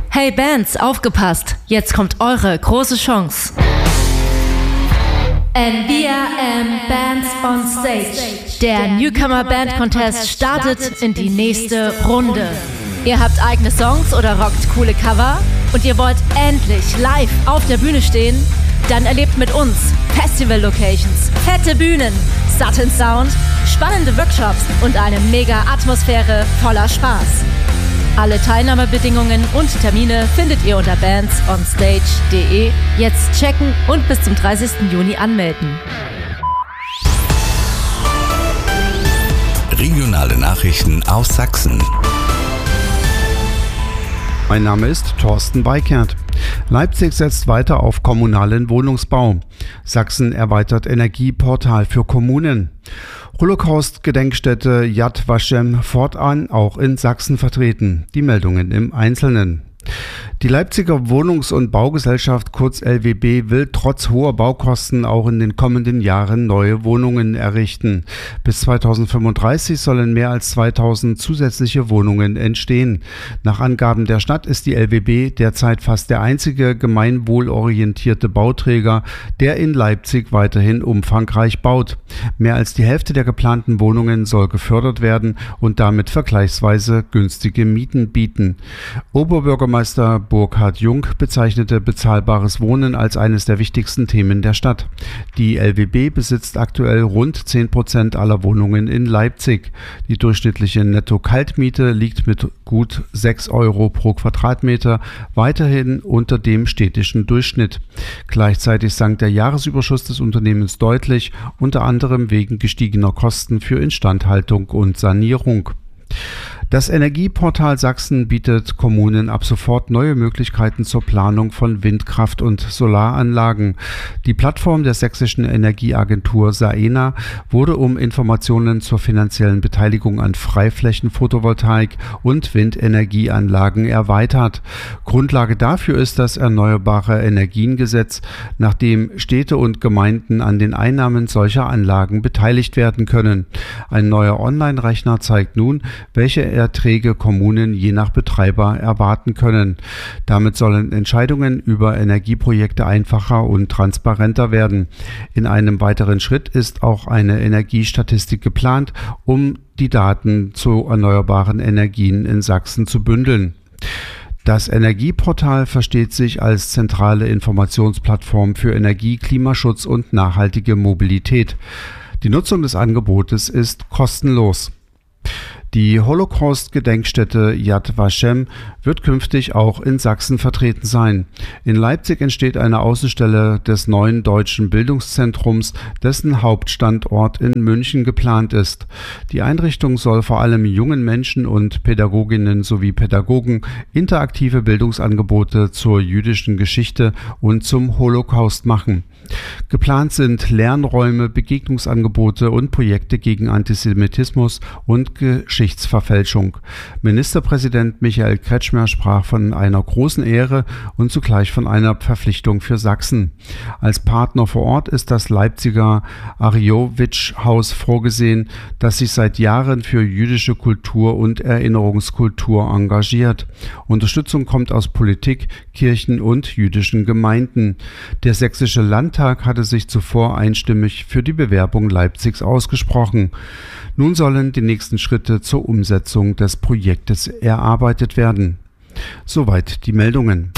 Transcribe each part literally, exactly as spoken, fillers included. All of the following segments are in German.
Hey Bands, aufgepasst! Jetzt kommt eure große Chance. N V R M Bands on Stage. Der Newcomer Band Contest startet in die nächste Runde. Ihr habt eigene Songs oder rockt coole Cover und ihr wollt endlich live auf der Bühne stehen? Dann erlebt mit uns Festival-Locations, fette Bühnen, satten Sound, spannende Workshops und eine mega Atmosphäre voller Spaß. Alle Teilnahmebedingungen und Termine findet ihr unter bands on stage punkt de. Jetzt checken und bis zum dreißigsten Juni anmelden. Regionale Nachrichten aus Sachsen. Mein Name ist Thorsten Weikert. Leipzig setzt weiter auf kommunalen Wohnungsbau. Sachsen erweitert Energieportal für Kommunen. Holocaust-Gedenkstätte Yad Vashem fortan auch in Sachsen vertreten. Die Meldungen im Einzelnen. Die Leipziger Wohnungs- und Baugesellschaft, kurz L W B, will trotz hoher Baukosten auch in den kommenden Jahren neue Wohnungen errichten. Bis zweitausendfünfunddreißig sollen mehr als zweitausend zusätzliche Wohnungen entstehen. Nach Angaben der Stadt ist die L W B derzeit fast der einzige gemeinwohlorientierte Bauträger, der in Leipzig weiterhin umfangreich baut. Mehr als die Hälfte der geplanten Wohnungen soll gefördert werden und damit vergleichsweise günstige Mieten bieten. Oberbürgermeister Burkhard Jung bezeichnete bezahlbares Wohnen als eines der wichtigsten Themen der Stadt. Die L W B besitzt aktuell rund zehn Prozent aller Wohnungen in Leipzig. Die durchschnittliche Netto-Kaltmiete liegt mit gut sechs Euro pro Quadratmeter weiterhin unter dem städtischen Durchschnitt. Gleichzeitig sank der Jahresüberschuss des Unternehmens deutlich, unter anderem wegen gestiegener Kosten für Instandhaltung und Sanierung. Das Energieportal Sachsen bietet Kommunen ab sofort neue Möglichkeiten zur Planung von Windkraft- und Solaranlagen. Die Plattform der sächsischen Energieagentur SAENA wurde um Informationen zur finanziellen Beteiligung an Freiflächen-Photovoltaik und Windenergieanlagen erweitert. Grundlage dafür ist das Erneuerbare Energiengesetz, nach dem Städte und Gemeinden an den Einnahmen solcher Anlagen beteiligt werden können. Ein neuer Online-Rechner zeigt nun, welche Erträge Kommunen je nach Betreiber erwarten können. Damit sollen Entscheidungen über Energieprojekte einfacher und transparenter werden. In einem weiteren Schritt ist auch eine Energiestatistik geplant, um die Daten zu erneuerbaren Energien in Sachsen zu bündeln. Das Energieportal versteht sich als zentrale Informationsplattform für Energie, Klimaschutz und nachhaltige Mobilität. Die Nutzung des Angebotes ist kostenlos. Die Holocaust-Gedenkstätte Yad Vashem wird künftig auch in Sachsen vertreten sein. In Leipzig entsteht eine Außenstelle des neuen deutschen Bildungszentrums, dessen Hauptstandort in München geplant ist. Die Einrichtung soll vor allem jungen Menschen und Pädagoginnen sowie Pädagogen interaktive Bildungsangebote zur jüdischen Geschichte und zum Holocaust machen. Geplant sind Lernräume, Begegnungsangebote und Projekte gegen Antisemitismus und Geschichtsverfälschung. Ministerpräsident Michael Kretschmer sprach von einer großen Ehre und zugleich von einer Verpflichtung für Sachsen. Als Partner vor Ort ist das Leipziger Ariowitsch-Haus vorgesehen, das sich seit Jahren für jüdische Kultur und Erinnerungskultur engagiert. Unterstützung kommt aus Politik, Kirchen und jüdischen Gemeinden. Der sächsische Landtag hatte sich zuvor einstimmig für die Bewerbung Leipzigs ausgesprochen. Nun sollen die nächsten Schritte zur Umsetzung des Projektes erarbeitet werden. Soweit die Meldungen.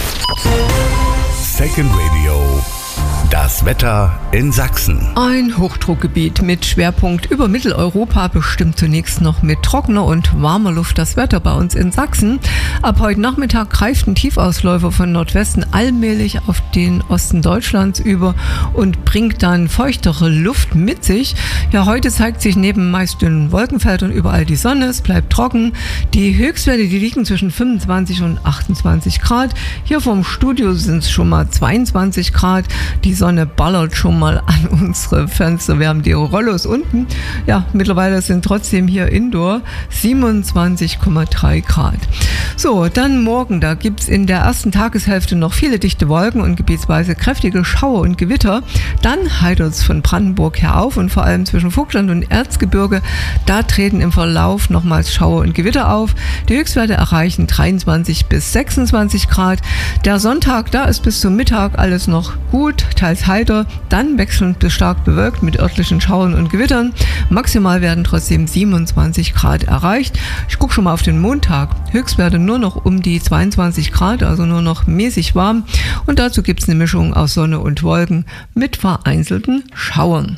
Second Radio. Das Wetter in Sachsen. Ein Hochdruckgebiet mit Schwerpunkt über Mitteleuropa bestimmt zunächst noch mit trockener und warmer Luft das Wetter bei uns in Sachsen. Ab heute Nachmittag greift ein Tiefausläufer von Nordwesten allmählich auf den Osten Deutschlands über und bringt dann feuchtere Luft mit sich. Ja, heute zeigt sich neben meist dünnen Wolkenfeldern überall die Sonne. Es bleibt trocken. Die Höchstwerte, die liegen zwischen fünfundzwanzig und achtundzwanzig Grad. Hier vom Studio sind es schon mal zweiundzwanzig Grad. Die Sonne ballert schon mal an unsere Fenster. Wir haben die Rollos unten. Ja, mittlerweile sind trotzdem hier Indoor siebenundzwanzig Komma drei Grad. So, dann morgen, da gibt es in der ersten Tageshälfte noch viele dichte Wolken und gebietsweise kräftige Schauer und Gewitter. Dann heitert es von Brandenburg her auf und vor allem zwischen Vogtland und Erzgebirge, da treten im Verlauf nochmals Schauer und Gewitter auf. Die Höchstwerte erreichen dreiundzwanzig bis sechsundzwanzig Grad. Der Sonntag, da ist bis zum Mittag alles noch gut, teils heiter, dann wechselnd bis stark bewölkt mit örtlichen Schauern und Gewittern. Maximal werden trotzdem siebenundzwanzig Grad erreicht. Ich gucke schon mal auf den Montag. Höchstwerte nur noch um die zweiundzwanzig Grad, also nur noch mäßig warm. Und dazu gibt es eine Mischung aus Sonne und Wolken mit vereinzelten Schauern.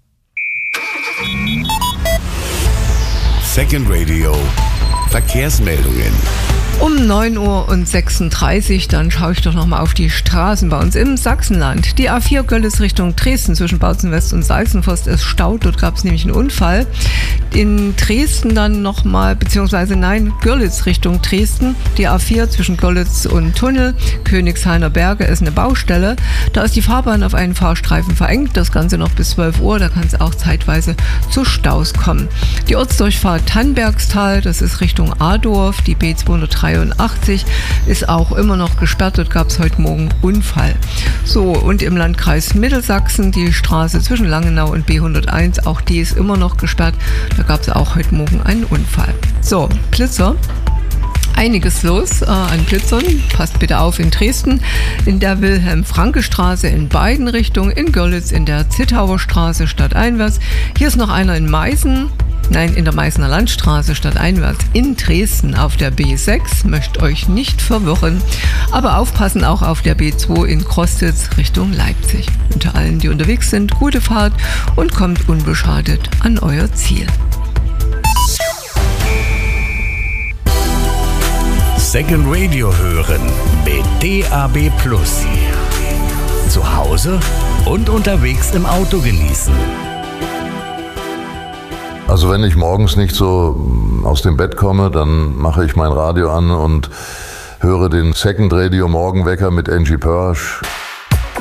Second Radio. Verkehrsmeldungen. Um neun Uhr sechsunddreißig, dann schaue ich doch nochmal auf die Straßen bei uns im Sachsenland. Die A vier Görlitz Richtung Dresden zwischen Bautzen West und Salzenforst ist staut, dort gab es nämlich einen Unfall. In Dresden dann nochmal, beziehungsweise nein, Görlitz Richtung Dresden, die A vier zwischen Görlitz und Tunnel, Königshainer Berge ist eine Baustelle. Da ist die Fahrbahn auf einen Fahrstreifen verengt, das Ganze noch bis zwölf Uhr, da kann es auch zeitweise zu Staus kommen. Die Ortsdurchfahrt Tannbergstal, das ist Richtung Adorf, die B zweihundertdreiundachtzig ist auch immer noch gesperrt. Dort gab es heute Morgen Unfall. So, und im Landkreis Mittelsachsen die Straße zwischen Langenau und B hunderteins, auch die ist immer noch gesperrt. Da gab es auch heute Morgen einen Unfall. So, Blitzer. Einiges los äh, an Blitzern. Passt bitte auf in Dresden, in der Wilhelm-Franke-Straße in beiden Richtungen, in Görlitz in der Zittauer Straße stadteinwärts. Hier ist noch einer in Meißen. Nein, in der Meißner Landstraße stadteinwärts in Dresden auf der B sechs, möchte euch nicht verwirren. Aber aufpassen auch auf der B zwei in Krostitz Richtung Leipzig. Unter allen, die unterwegs sind, gute Fahrt und kommt unbeschadet an euer Ziel. Second Radio hören mit D A B Plus. Zu Hause und unterwegs im Auto genießen. Also wenn ich morgens nicht so aus dem Bett komme, dann mache ich mein Radio an und höre den Second Radio Morgenwecker mit Angie Pörsch.